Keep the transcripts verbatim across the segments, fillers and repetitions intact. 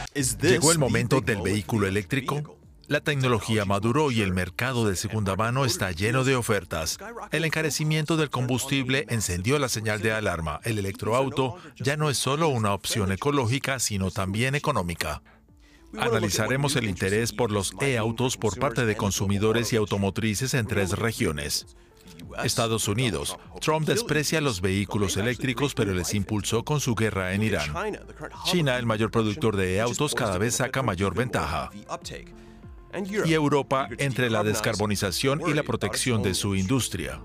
¿Llegó el momento del vehículo eléctrico? La tecnología maduró y el mercado de segunda mano está lleno de ofertas. El encarecimiento del combustible encendió la señal de alarma. El electroauto ya no es solo una opción ecológica, sino también económica. Analizaremos el interés por los e-autos por parte de consumidores y automotrices en tres regiones. Estados Unidos. Trump desprecia los vehículos eléctricos, pero les impulsó con su guerra en Irán. China, el mayor productor de e-autos, cada vez saca mayor ventaja. Y Europa, entre la descarbonización y la protección de su industria.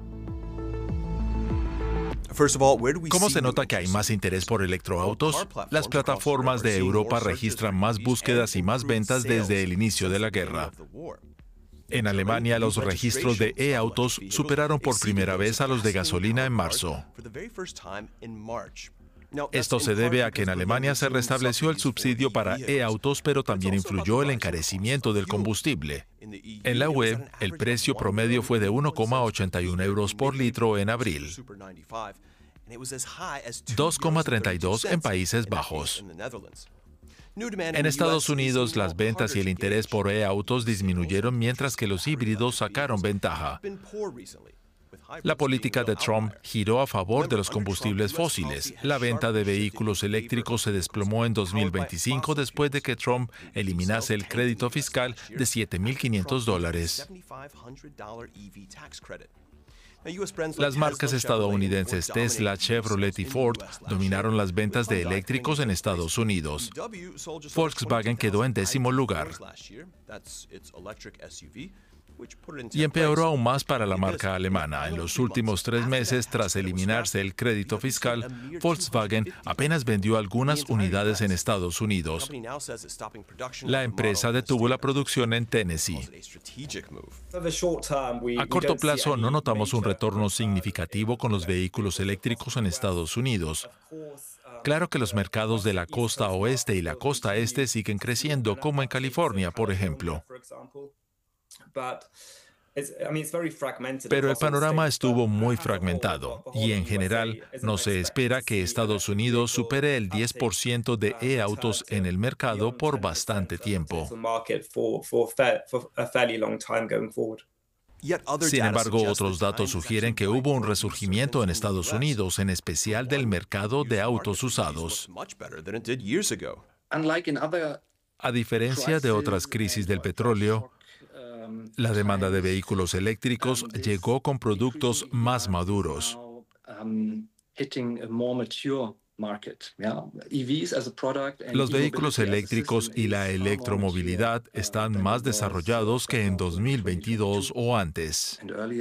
¿Cómo se nota que hay más interés por electroautos? Las plataformas de Europa registran más búsquedas y más ventas desde el inicio de la guerra. En Alemania, los registros de e-autos superaron por primera vez a los de gasolina en marzo. Esto se debe a que en Alemania se restableció el subsidio para e-autos, pero también influyó el encarecimiento del combustible. En la web, el precio promedio fue de uno coma ochenta y uno euros por litro en abril, dos coma treinta y dos en Países Bajos. En Estados Unidos, las ventas y el interés por e-autos disminuyeron mientras que los híbridos sacaron ventaja. La política de Trump giró a favor de los combustibles fósiles. La venta de vehículos eléctricos se desplomó en dos mil veinticinco después de que Trump eliminase el crédito fiscal de siete mil quinientos dólares. Las marcas estadounidenses Tesla, Chevrolet y Ford dominaron las ventas de eléctricos en Estados Unidos. Volkswagen quedó en décimo lugar. Y empeoró aún más para la marca alemana. En los últimos tres meses, tras eliminarse el crédito fiscal, Volkswagen apenas vendió algunas unidades en Estados Unidos. La empresa detuvo la producción en Tennessee. A corto plazo, no notamos un retorno significativo con los vehículos eléctricos en Estados Unidos. Claro que los mercados de la costa oeste y la costa este siguen creciendo, como en California, por ejemplo. Pero el panorama estuvo muy fragmentado y, en general, no se espera que Estados Unidos supere el diez por ciento de e-autos en el mercado por bastante tiempo. Sin embargo, otros datos sugieren que hubo un resurgimiento en Estados Unidos, en especial del mercado de autos usados. A diferencia de otras crisis del petróleo, la demanda de vehículos eléctricos llegó con productos más maduros. Los vehículos eléctricos y la electromovilidad están más desarrollados que en dos mil veintidós o antes.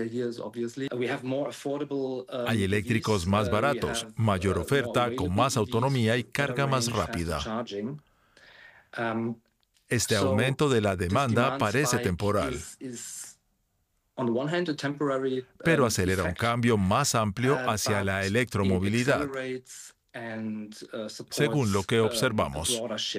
Hay eléctricos más baratos, mayor oferta, con más autonomía y carga más rápida. Este aumento de la demanda parece temporal, pero acelera un cambio más amplio hacia la electromovilidad, según lo que observamos.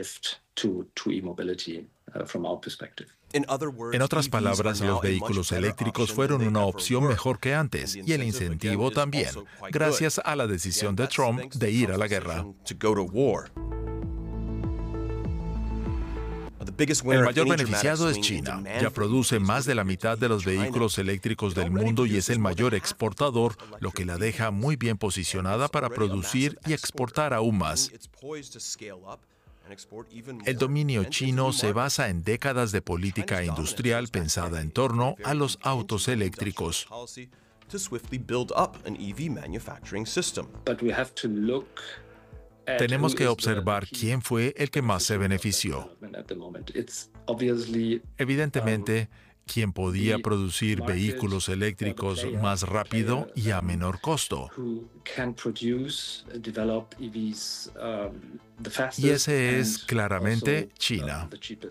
En otras palabras, los vehículos eléctricos fueron una opción mejor que antes, y el incentivo también, gracias a la decisión de Trump de ir a la guerra. El mayor beneficiado es China. Ya produce más de la mitad de los vehículos eléctricos del mundo y es el mayor exportador, lo que la deja muy bien posicionada para producir y exportar aún más. El dominio chino se basa en décadas de política industrial pensada en torno a los autos eléctricos. Tenemos que observar quién fue el que más se benefició. Evidentemente, quien podía producir vehículos eléctricos más rápido y a menor costo. Y ese es claramente China.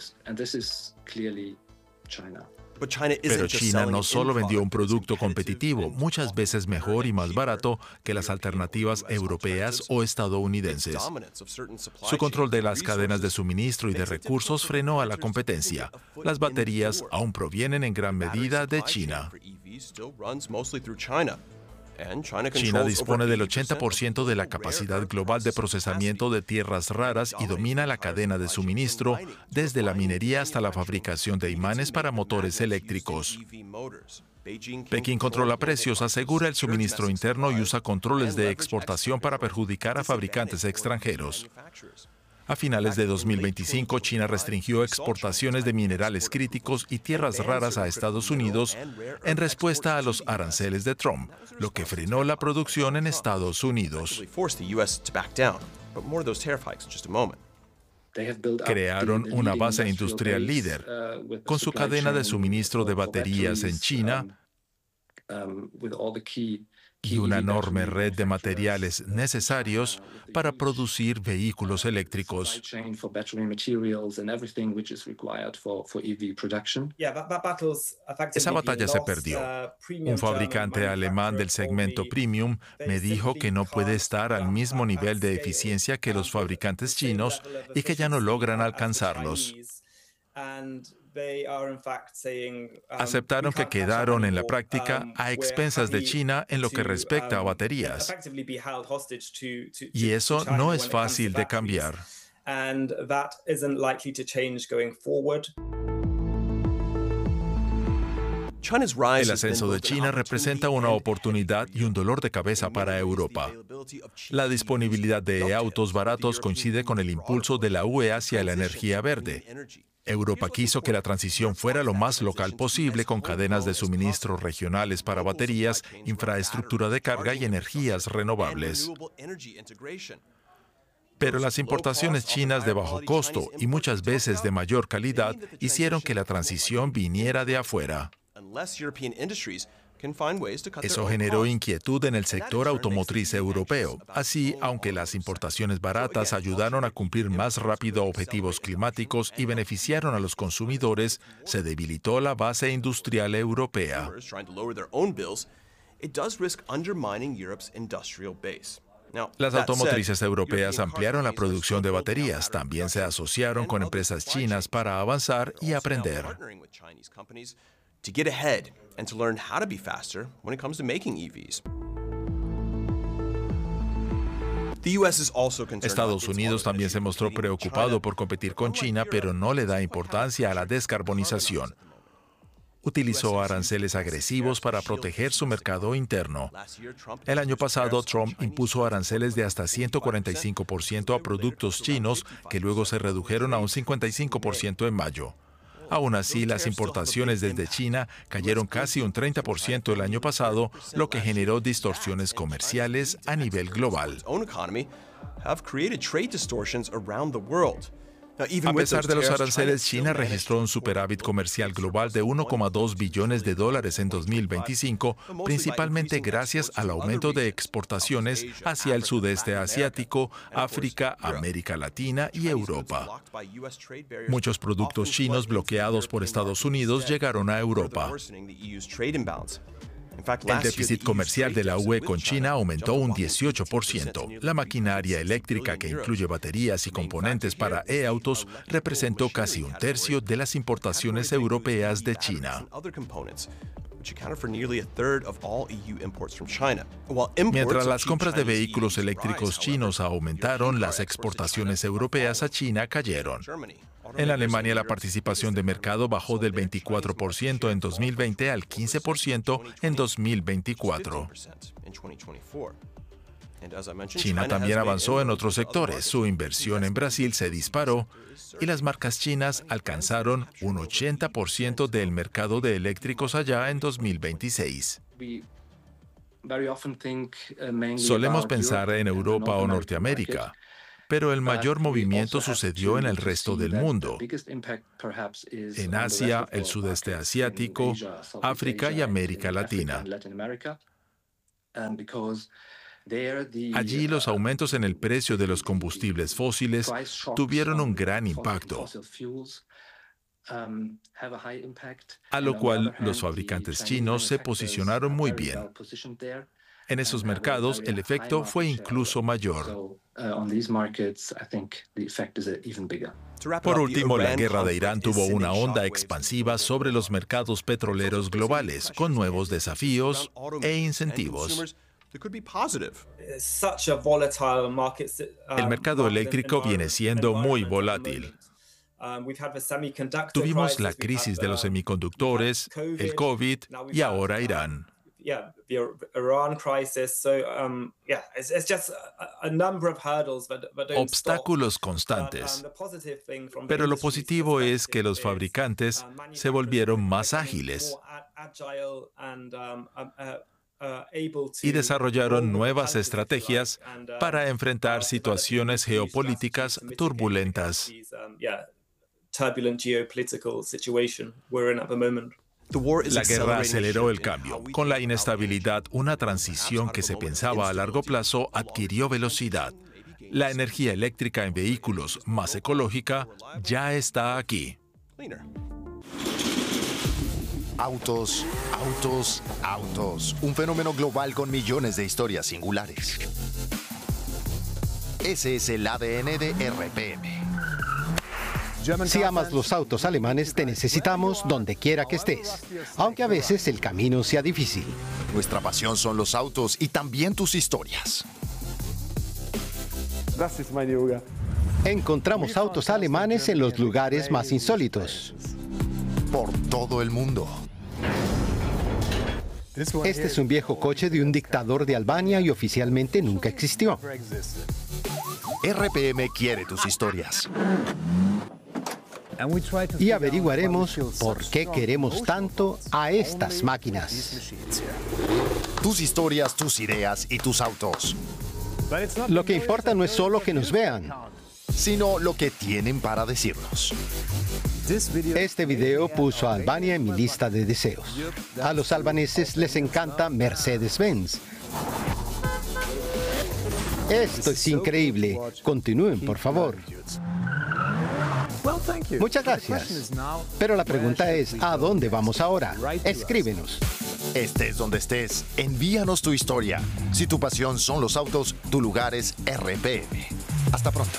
Pero China no solo vendió un producto competitivo, muchas veces mejor y más barato que las alternativas europeas o estadounidenses. Su control de las cadenas de suministro y de recursos frenó a la competencia. Las baterías aún provienen en gran medida de China. China dispone del ochenta por ciento de la capacidad global de procesamiento de tierras raras y domina la cadena de suministro desde la minería hasta la fabricación de imanes para motores eléctricos. Pekín controla precios, asegura el suministro interno y usa controles de exportación para perjudicar a fabricantes extranjeros. A finales de dos mil veinticinco, China restringió exportaciones de minerales críticos y tierras raras a Estados Unidos en respuesta a los aranceles de Trump, lo que frenó la producción en Estados Unidos. Crearon una base industrial líder, con su cadena de suministro de baterías en China y una enorme red de materiales necesarios para producir vehículos eléctricos. Esa batalla se perdió. Un fabricante alemán del segmento premium me dijo que no puede estar al mismo nivel de eficiencia que los fabricantes chinos y que ya no logran alcanzarlos. Aceptaron que quedaron en la práctica a expensas de China en lo que respecta a baterías. Y eso no es fácil de cambiar. El ascenso de China representa una oportunidad y un dolor de cabeza para Europa. La disponibilidad de autos baratos coincide con el impulso de la U E hacia la energía verde. Europa quiso que la transición fuera lo más local posible, con cadenas de suministro regionales para baterías, infraestructura de carga y energías renovables. Pero las importaciones chinas de bajo costo y muchas veces de mayor calidad hicieron que la transición viniera de afuera. Eso generó inquietud en el sector automotriz europeo. Así, aunque las importaciones baratas ayudaron a cumplir más rápido objetivos climáticos y beneficiaron a los consumidores, se debilitó la base industrial europea. Las automotrices europeas ampliaron la producción de baterías. También se asociaron con empresas chinas para avanzar y aprender. to get ahead and to learn how to be faster when it comes to making E Vs. Estados Unidos también se mostró preocupado por competir con China, pero no le da importancia a la descarbonización. Utilizó aranceles agresivos para proteger su mercado interno. El año pasado, Trump impuso aranceles de hasta ciento cuarenta y cinco por ciento a productos chinos, que luego se redujeron a un cincuenta y cinco por ciento en mayo. Aún así, las importaciones desde China cayeron casi un treinta por ciento el año pasado, lo que generó distorsiones comerciales a nivel global. A pesar de los aranceles, China registró un superávit comercial global de uno coma dos billones de dólares en dos mil veinticinco, principalmente gracias al aumento de exportaciones hacia el sudeste asiático, África, América Latina y Europa. Muchos productos chinos bloqueados por Estados Unidos llegaron a Europa. El déficit comercial de la U E con China aumentó un dieciocho por ciento. La maquinaria eléctrica, que incluye baterías y componentes para e-autos, representó casi un tercio de las importaciones europeas de China. Mientras las compras de vehículos eléctricos chinos aumentaron, las exportaciones europeas a China cayeron. En Alemania, la participación de mercado bajó del veinticuatro por ciento en dos mil veinte al quince por ciento en dos mil veinticuatro. China también avanzó en otros sectores. Su inversión en Brasil se disparó y las marcas chinas alcanzaron un ochenta por ciento del mercado de eléctricos allá en dos mil veintiséis. Solemos pensar en Europa o Norteamérica, pero el mayor movimiento sucedió en el resto del mundo, en Asia, el sudeste asiático, África y América Latina. Allí los aumentos en el precio de los combustibles fósiles tuvieron un gran impacto, a lo cual los fabricantes chinos se posicionaron muy bien. En esos mercados, el efecto fue incluso mayor. Por último, la guerra de Irán tuvo una onda expansiva sobre los mercados petroleros globales, con nuevos desafíos e incentivos. that could be positive. El mercado eléctrico viene siendo muy volátil. Tuvimos la crisis de los semiconductores, el COVID y ahora Irán. Obstáculos constantes. Pero lo positivo es que los fabricantes se volvieron más ágiles y desarrollaron nuevas estrategias para enfrentar situaciones geopolíticas turbulentas. La guerra aceleró el cambio. Con la inestabilidad, una transición que se pensaba a largo plazo adquirió velocidad. La energía eléctrica en vehículos más ecológica ya está aquí. Autos, autos, autos. Un fenómeno global con millones de historias singulares. Ese es el A D N de R P M. Si amas los autos alemanes, te necesitamos donde quiera que estés, aunque a veces el camino sea difícil. Nuestra pasión son los autos y también tus historias. Encontramos autos alemanes en los lugares más insólitos. Por todo el mundo. Este es un viejo coche de un dictador de Albania y oficialmente nunca existió. R P M quiere tus historias. Y averiguaremos por qué queremos tanto a estas máquinas. Tus historias, tus ideas y tus autos. Lo que importa no es solo que nos vean, sino lo que tienen para decirnos. Este video puso a Albania en mi lista de deseos. A los albaneses les encanta Mercedes-Benz. Esto es increíble. Continúen, por favor. Muchas gracias. Pero la pregunta es, ¿a dónde vamos ahora? Escríbenos. Estés donde estés, envíanos tu historia. Si tu pasión son los autos, tu lugar es R P M. Hasta pronto.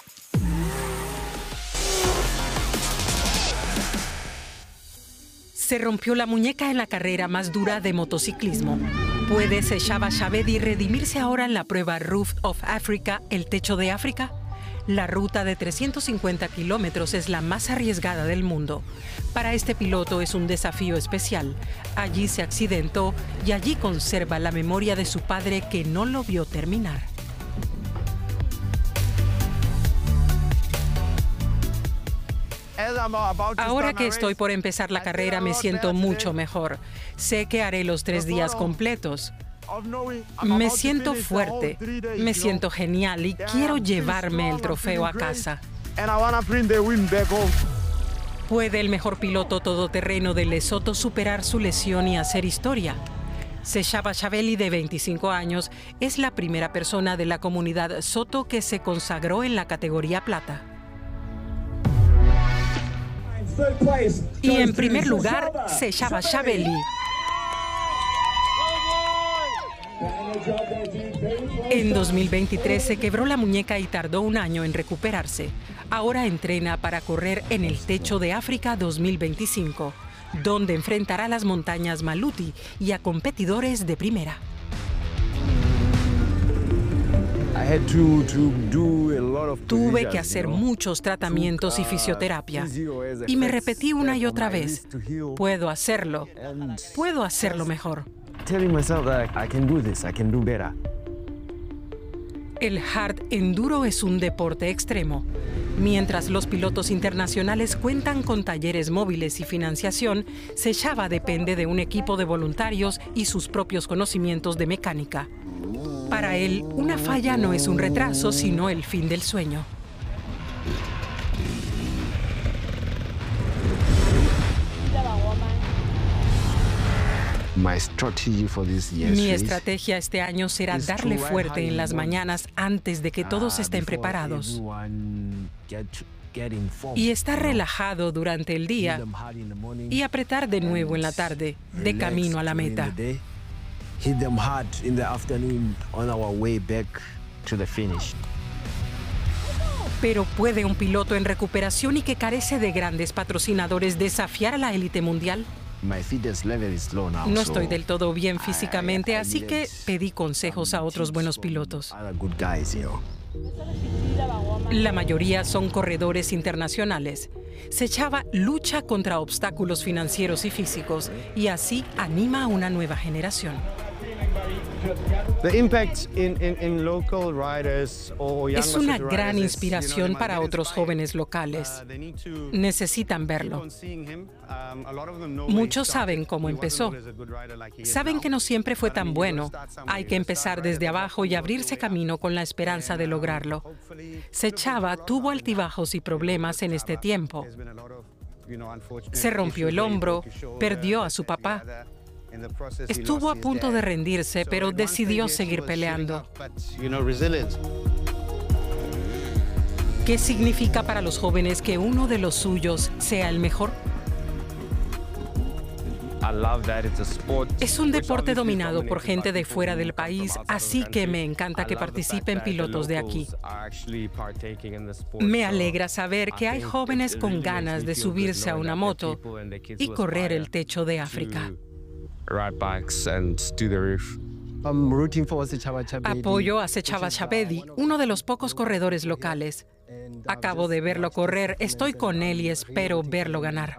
Se rompió la muñeca en la carrera más dura de motociclismo. ¿Puede Sechaba Chavedi redimirse ahora en la prueba Roof of Africa, el techo de África? La ruta de trescientos cincuenta kilómetros es la más arriesgada del mundo. Para este piloto es un desafío especial. Allí se accidentó y allí conserva la memoria de su padre que no lo vio terminar. Ahora que estoy por empezar la carrera me siento mucho mejor. Sé que haré los tres días completos. Me siento fuerte, me siento genial y quiero llevarme el trofeo a casa. ¿Puede el mejor piloto todoterreno de Lesoto superar su lesión y hacer historia? Sechaba Chavedi, de veinticinco años, es la primera persona de la comunidad Soto que se consagró en la categoría plata. Y en primer lugar, Sechaba Chavedi. En dos mil veintitrés se quebró la muñeca y tardó un año en recuperarse. Ahora entrena para correr en el Techo de África dos mil veinticinco, donde enfrentará las montañas Maluti y a competidores de primera. Tuve que hacer muchos tratamientos y fisioterapia. Y me repetí una y otra vez, puedo hacerlo, puedo hacerlo mejor. El hard enduro es un deporte extremo. Mientras los pilotos internacionales cuentan con talleres móviles y financiación, Sechaba depende de un equipo de voluntarios y sus propios conocimientos de mecánica. Para él, una falla no es un retraso, sino el fin del sueño. Mi estrategia este año será darle fuerte en las mañanas antes de que todos estén preparados. Y estar relajado durante el día y apretar de nuevo en la tarde, de camino a la meta. Pero ¿puede un piloto en recuperación y que carece de grandes patrocinadores desafiar a la élite mundial? No estoy del todo bien físicamente, así que pedí consejos a otros buenos pilotos. La mayoría son corredores internacionales. Sechava lucha contra obstáculos financieros y físicos y así anima a una nueva generación. Es una gran inspiración para otros jóvenes locales. Necesitan verlo. Muchos saben cómo empezó. Saben que no siempre fue tan bueno. Hay que empezar desde abajo y abrirse camino con la esperanza de lograrlo. Sechava tuvo altibajos y problemas en este tiempo. Se rompió el hombro, perdió a su papá. Estuvo a punto de rendirse, pero decidió seguir peleando. ¿Qué significa para los jóvenes que uno de los suyos sea el mejor? Es un deporte dominado por gente de fuera del país, así que me encanta que participen pilotos de aquí. Me alegra saber que hay jóvenes con ganas de subirse a una moto y correr el techo de África. Apoyo a Sechava Shabedi, uno de los pocos corredores locales. Acabo de verlo correr, estoy con él y espero verlo ganar.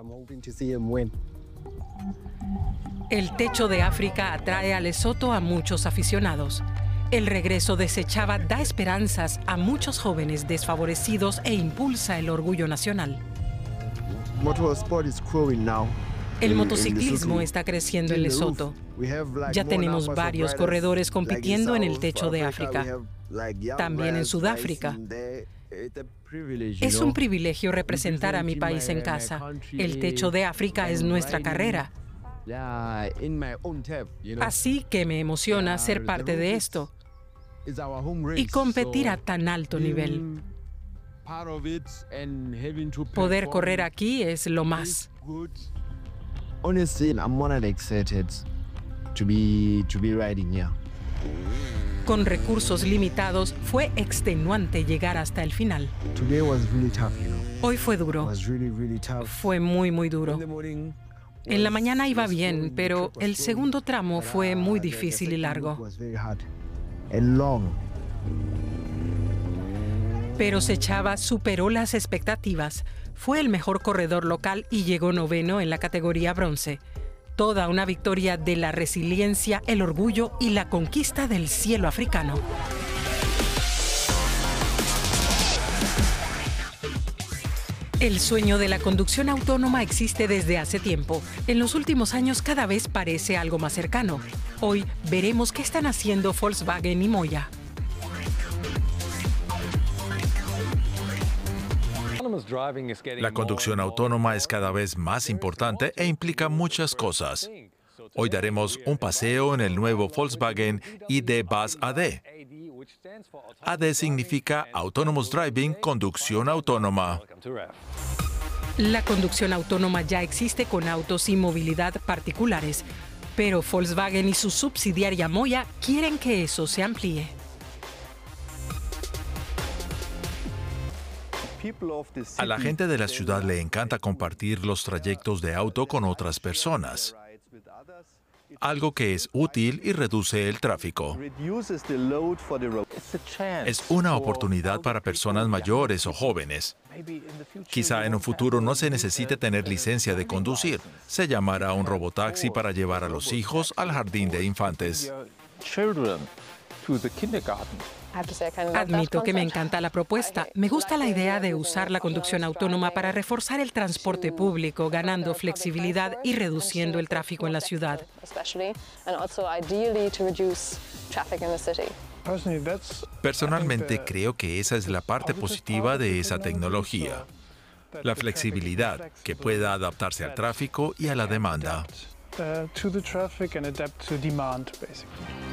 El techo de África atrae a Lesoto a muchos aficionados. El regreso de Sechava da esperanzas a muchos jóvenes desfavorecidos e impulsa el orgullo nacional. El motociclismo está creciendo en Lesoto. Ya tenemos varios corredores compitiendo en el techo de África. También en Sudáfrica. Es un privilegio representar a mi país en casa. El techo de África es nuestra carrera. Así que me emociona ser parte de esto y competir a tan alto nivel. Poder correr aquí es lo más. Con recursos limitados, fue extenuante llegar hasta el final. Hoy fue duro. Fue muy, muy duro. En la mañana iba bien, pero el segundo tramo fue muy difícil y largo. Pero Sechava superó las expectativas. Fue el mejor corredor local y llegó noveno en la categoría bronce. Toda una victoria de la resiliencia, el orgullo y la conquista del cielo africano. El sueño de la conducción autónoma existe desde hace tiempo. En los últimos años cada vez parece algo más cercano. Hoy veremos qué están haciendo Volkswagen y Moya. La conducción autónoma es cada vez más importante e implica muchas cosas. Hoy daremos un paseo en el nuevo Volkswagen I D Buzz A D. A D significa Autonomous Driving, conducción autónoma. La conducción autónoma ya existe con autos y movilidad particulares, pero Volkswagen y su subsidiaria Moya quieren que eso se amplíe. A la gente de la ciudad le encanta compartir los trayectos de auto con otras personas, algo que es útil y reduce el tráfico. Es una oportunidad para personas mayores o jóvenes. Quizá en un futuro no se necesite tener licencia de conducir. Se llamará un robotaxi para llevar a los hijos al jardín de infantes. Admito que me encanta la propuesta. Me gusta la idea de usar la conducción autónoma para reforzar el transporte público, ganando flexibilidad y reduciendo el tráfico en la ciudad. Personalmente creo que esa es la parte positiva de esa tecnología. La flexibilidad, que pueda adaptarse al tráfico y a la demanda. Uh, to the traffic and adapt to demand, basically.